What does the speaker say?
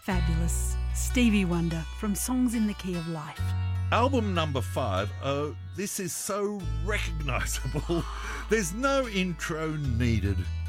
Fabulous. Stevie Wonder from Songs in the Key of Life. Album number 5. This is so recognisable. There's no intro needed.